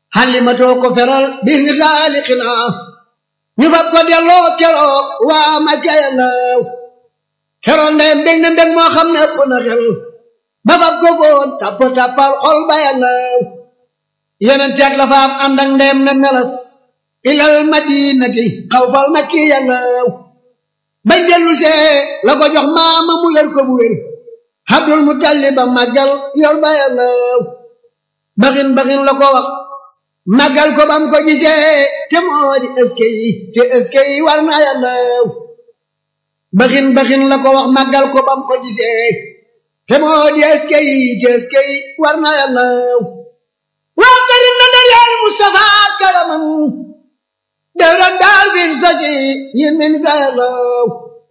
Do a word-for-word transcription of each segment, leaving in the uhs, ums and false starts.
Halimatoo ko feral bis ni xaaliqina ñu fab ko delloo keroog waa Makka yàllaw keroog ndeyam dég na mbég moo xam ne ëpp na xel ba fab ko góon tappa tappal xol ba yàllaw yeneen teeg la faam ànd ak ndeyam na melas ilal madinati xawfal makki yàllaw bañ dellu see la ko jox maama mu yor ko bu wér Abdul Mutalib ba màggal yor ba yàllaw baxin baxin la ko wax màggal ko bam ko gisee te moo di ëske yi te ëske yi war na yàllaw baxin baxin la ko wax màggal ko bam ko gisee te moo di ëske yi te ëske yi war na yàllaw waa karim na daryal Mustafa karamam dewran daal bin sasi yin min ga yàllaw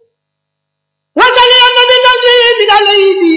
wasali yamma bi tasbi alayhi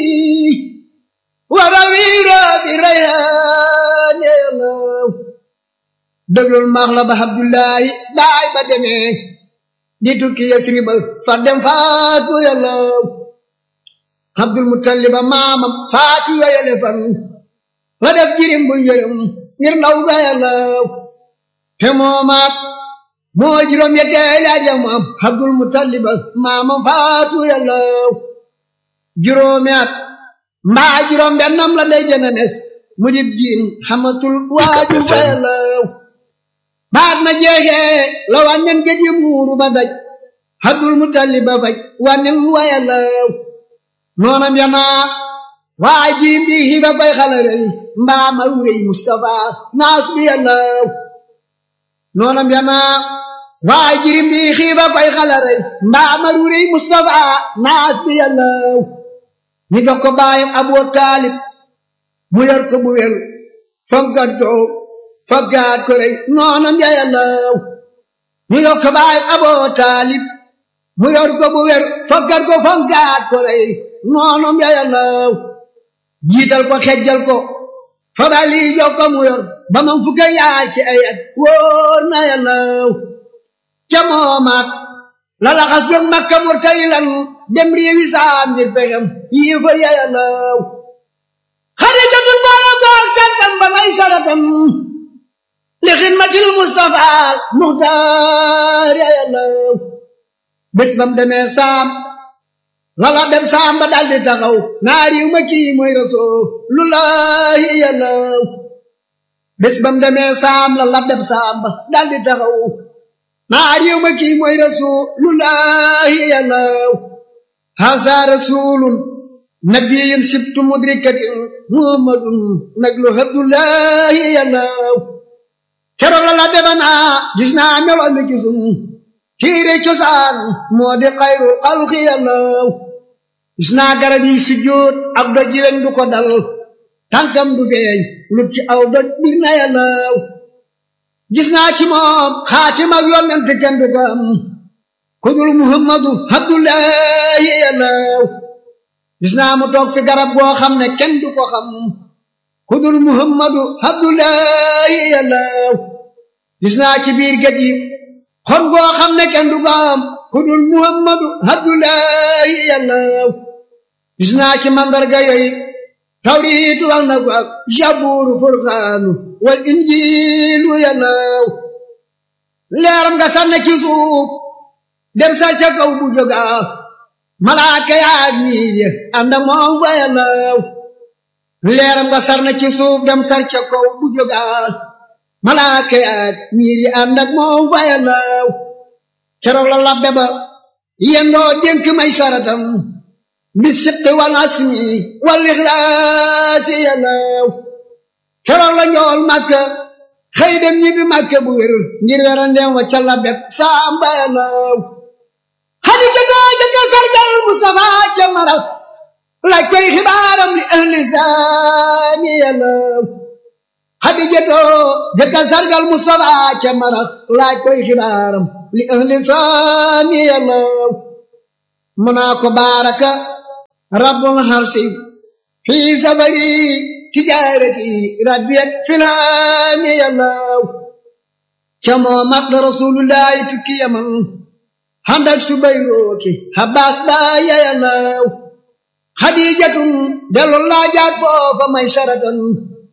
wa rawira bi rayhan yàllaw déglul maax la ba Abdullahi baay ba demee di tukki Yasrib far dem faatu yàllaw Abdul Mutalib maamam faatu yooyale fan la def jirim bu yërëm ngir ndaw ga yàllaw te moomaat moo juróom yetteeli at ya mu am Abdul Mutalib maamam faatu yàllaw juróomi at mbaa juróom bennam la day jëna nes mu dib jirim xamatul waaju fa yàllaw baat na jeexee la wànnen gëj yi muuru ba daj Abdul Mutalib ba faj wànnen wa yàllaw noonam yanaa waa jirim bi xiiba koy xala rey mbaa ma rey Mustafa naas bi yàllaw noonam yanaa waa jirim bi xiiba koy xala rey mbaa ma rey Mustafa naas bi yàllaw ñi jox ko baayam Abu Taalib mu yor ko bu wel fonkat ko foggaat ko rey noonam ya yàllaw ñu jox ko baayam Abu Taalib mu yor ko bu wel foggat ko fonkaat ko rey noonam ya yàllaw jiital ko xejjal ko fabali jox ko mu yor ba man fukka yaay ci ay at wóor na yàllaw ca moomaat la laxas jóg Makka murtalilan dem réewi saam ngir pexem yéefar ya yàllaw Xadijatul boole koog santam ba may saratam li xidmatil Mustafa Muxtaar ya yàllaw bés bam demee saam lala dem saam ba daldi taxaw naa riw ma kii mooy Rasulullahi yàllaw bés bam demee saam lala dem saam ba daldi taxaw naa riw ma kii mooy Rasulullahi yàllaw haza rasulun nabiyun sibtu mudrikatin muhammadun naglu Abdullahi yàllaw keroog lala debanaa gis naa meloon mi gisum kiire cosaan moo di xayru xalqi yàllaw gis naa garab yi sujjóot ab doj yi weñ du ko dal tànkam du feeñ lut ci aw doj bir na yàllaw gis naa ci moom xaatim ak yonent kenn du ko am ku dul Muhammadu Abdullahi yàllaw gis naa mu toog fi garab goo xam ne kenn du ko xam ku dul Muhammadu Abdullahi yàllaw gis naa ci biir géej gi xon goo xam ne kenn du ko am ku dul Muhammadu Abdullahi yàllaw gis naa ci mandarga yooyu tawriitu wax na ko ak Zabuuru Furqaanu wal Injiilu yàllaw leeram nga sànne ci suuf dem sa ca kaw bu jóga malaaka yaag niir ya ànd ak moom fa yàllaw leeram nga sarne ci suuf dem sar ca kaw bu jóga malaaka yaag niir ya ànd ak moom fa yàllaw keroog la labbe ba yendoo dénk may saratam bi sidqi wal asmi wal ixlaasi yàllaw keroog la njool Makka xëy dem ñibbi Makka bu wér ngir werandeem wa ca labbe saamba yàllaw Xadijatu jëkka sargal Mustafa ca Marak laaj koy xibaaram li ahli saami yàllaw Xadijatu jëkka sargal Mustafa ca Marak laaj koy xibaaram li ahli saami yàllaw mu naa ko baaraka rabbul harsi fi safari tijaarati rabbiyat filaami yàllaw ca moomat la Rasulullahi tukki Yaman handak Subayrooki Habbaas baaya yàllaw Xadiijatun dellu laajaat foofa may saratan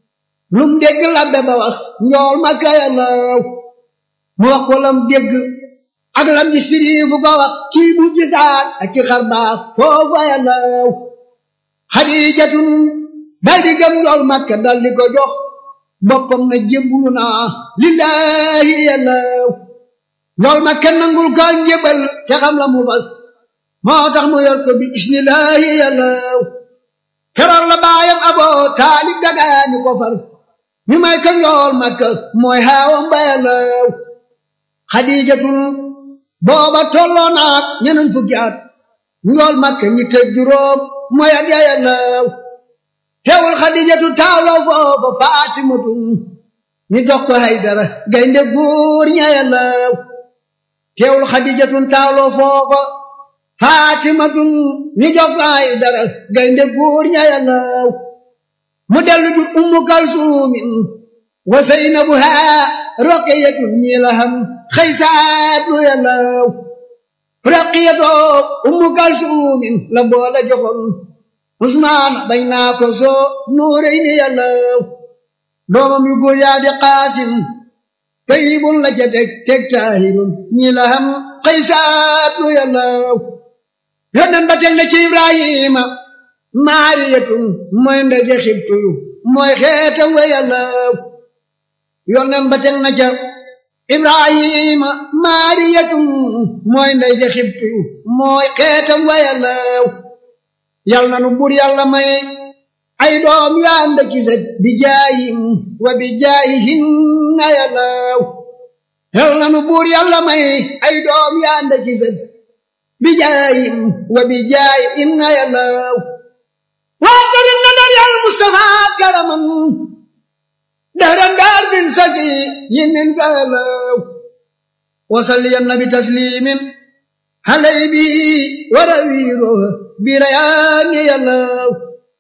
lum dégg labbe ba wax njool Makka yàllaw mu wax ko lam dégg ak lam gis firi fu ko wax kii bu gisaat ak ki xar baax foofa yàllaw Xadiijatun dal di gëm njool Makka dal di ko jox boppam na jébbulu naa lillaahi yàllaw njool Makka nangul ko njébal te xam la mu fas moo tax mu yor ko bi isnillaahi yàllaw keroog la baayam Aboo Taalib dagaañu ko far ñu may ko njool Makka mooy xaawam ba yàllaw Xadiijatun booba tolloo naak ñeneen fukki at njool Makka ñi tëj juróom mooy at ya yàllaw teewul Xadiijatu taaloo foofa Faatimatu ñu jox ko Haydara gaynde góor ña yàllaw teewul Xadiijatu taaloo foofa Faatimatu ñu jox ko Haydara gaynde góor ña yàllaw mu dellu jur Ummu Kalsuumin wa Saynabuha Roqiyatu ñi la xam xëy saatlu yàllaw Roqiyatu Ummu Kalsuumin la boole joxoon Usmaan bañ naa ko soo Nuurayni yàllaw doomam yu góor yaa di Qaasim Tayyibun la ca teg teg Taahirun ñi la xam xëy saatlu yàllaw yónneen ba teg na ci Ibrahima Maariyatun mooy ndaje Xibtu mooy xeetam wa yàllaw yónneen ba teg na ca Ibrahima Maariyatun mooy ndaje Xibtu mooy xeetam wa yàllaw yal na nu buur yàlla may ay doom yu ànd ak set bi jaayim wa bi jaayihin na yàllaw yal na nu buur yàlla may ay doom yu ànd ak set bi jaayim wa bi jaayihin na yàllaw waa karim na dar yàlla Mustafa karaman dahran daar bin sasi yinin ka yàllaw wasalli ya nabi taslimin halay bi warawiiro birayaani yàllaw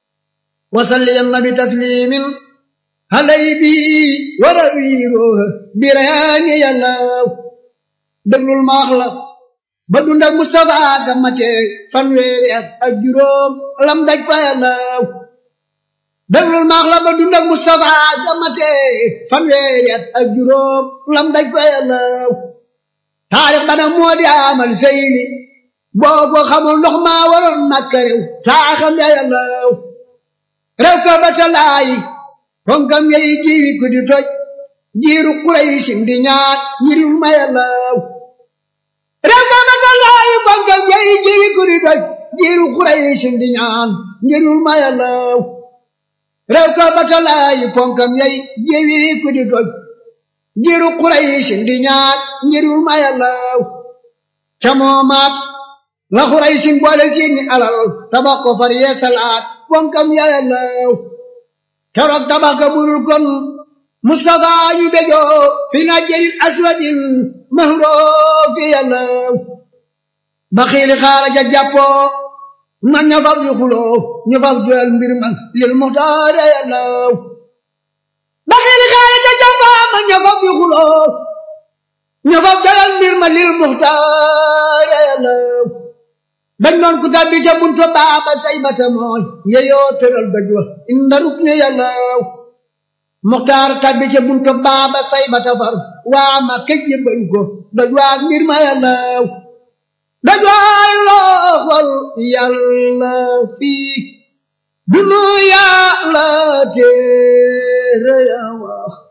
wasalli ya nabi taslimin halay bi warawiiro birayaani yàllaw déglul maax la ba dund ak Mustafa gamate fanweeri at ak juróom lam daj fa yàllaw déglul maax la ba dund ak Mustafa gamate fanweeri at ak juróom lam daj fa yàllaw taarix bana moo di amal seyli boo ko xamul ndox maa waroon Makka réew taaxam ya yàllaw réew ka ba talaayi fonkam yey jiwi ku di toj jiiru Quraysin di ñaat ñiriw ma yàllaw réew ka ba talaayi fonkam yey jiwi ku di toj jiiru Quraysin di ñaat ñiriw ma yàllaw réew ka ba talaayi fonkam yey jiwi ku di toj jiiru Quraysin di ñaat ñiriw ma yàllaw ca moomaat la Quraysin boole seeni alal tabax ko far yee salaat fonkam ya yàllaw keroog tabax ga burul kon Mustafa ñu bejoo fi najjil aswadin mahroofi yàllaw ba xiili xaala ja jàppoo man ña fab di xuloo ñu fab joyal mbir ma lil Muxtaar yàllaw ba xiili xaala ja jàppoo man ña fab di xuloo ñu fab joyal mbir ma lil Muxtaar yàllaw dañ doon ku tabbi ca buntu baaba saybata mooy yeyoo tëral doj wa inda rukni yàllaw Muxtaar tabbi ca buntu baaba saybata far waa ma këj yëbbal ko doj waa mbir ma yàllaw doj waay looxol yàlla fii dunu yàlla téere ya wax